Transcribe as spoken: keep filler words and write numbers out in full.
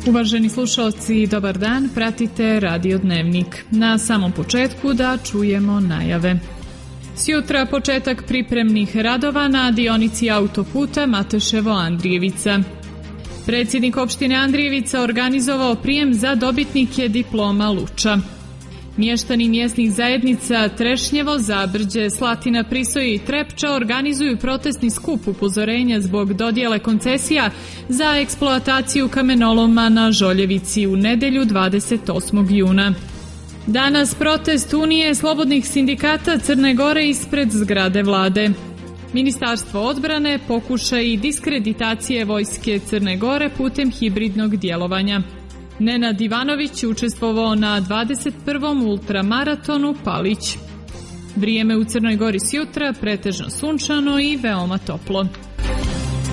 Uvaženi slušalci, dobar dan, pratite Radio Dnevnik. Na samom početku da čujemo najave. Sjutra početak pripremnih radova na dionici autoputa Mateševo-Andrijevica. Predsjednik opštine Andrijevica organizovao prijem za dobitnike diploma Luča. Mještani mjesnih zajednica Trešnjevo, Zabrđe, Slatina, Prisoj i Trepča organizuju protestni skup upozorenja zbog dodjele koncesija za eksploataciju kamenoloma na Žoljevici u nedjelju dvadeset osmog juna. Danas protest Unije slobodnih sindikata Crne Gore ispred zgrade vlade. Ministarstvo odbrane pokušaj diskreditacije vojske Crne Gore putem hibridnog djelovanja. Nenad Ivanović učestvovao na dvadeset prvom ultramaratonu Palić. Vrijeme u Crnoj Gori sjutra pretežno sunčano i veoma toplo.